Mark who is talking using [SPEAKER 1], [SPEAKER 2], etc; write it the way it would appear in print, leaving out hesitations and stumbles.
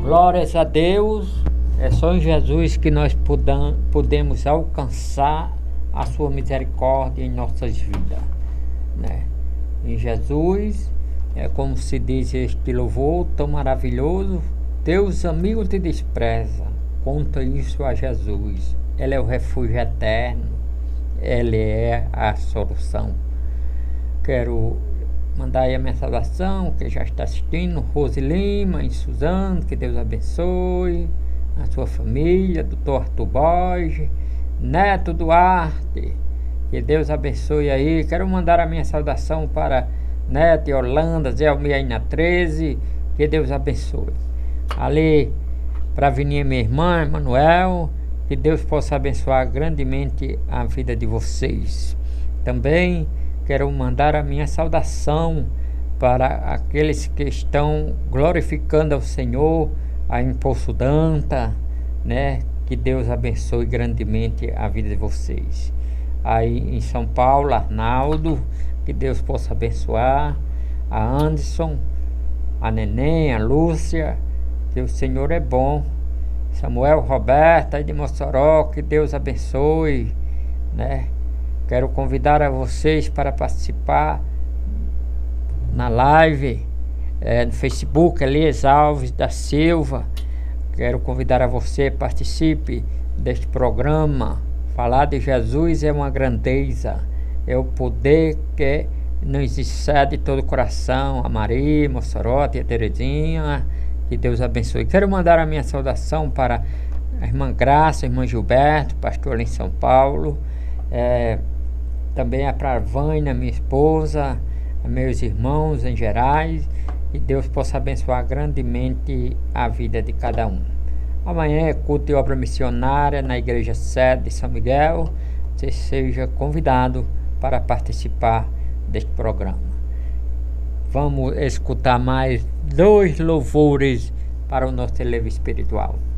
[SPEAKER 1] Glórias a Deus. É só em Jesus que nós podemos alcançar a sua misericórdia em nossas vidas, né? Em Jesus, é como se diz este louvor tão maravilhoso: teus amigos te desprezam, conta isso a Jesus. Ele é o refúgio eterno, Ele é a solução. Quero mandar aí a minha saudação, que já está assistindo, Rose Lima, em Suzano, que Deus abençoe a sua família, Dr. Arthur Borges, Neto Duarte, que Deus abençoe aí. Quero mandar a minha saudação para Neto e Holanda, Zé Almeida 13, que Deus abençoe. Ali, para Vininha, minha irmã, Emanuel, que Deus possa abençoar grandemente a vida de vocês. Também quero mandar a minha saudação para aqueles que estão glorificando ao Senhor aí em Poço Danta, né? Que Deus abençoe grandemente a vida de vocês. Aí em São Paulo, Arnaldo, que Deus possa abençoar. A Anderson, a Neném, a Lúcia, que o Senhor é bom. Samuel Roberto, aí de Mossoró, que Deus abençoe, né? Quero convidar a vocês para participar na live no Facebook, Elias Alves da Silva. Quero convidar a você, participe deste programa. Falar de Jesus é uma grandeza, é o poder que nos excede todo o coração. A Maria, Mossoró, a tia Terezinha, que Deus abençoe. Quero mandar a minha saudação para a irmã Graça, a irmã Gilberto, pastor em São Paulo. Também para a Vânia, minha esposa, a meus irmãos em gerais. Que Deus possa abençoar grandemente a vida de cada um. Amanhã é culto e obra missionária na igreja sede de São Miguel. Você seja convidado para participar deste programa. Vamos escutar mais 2 louvores para o nosso eleve espiritual.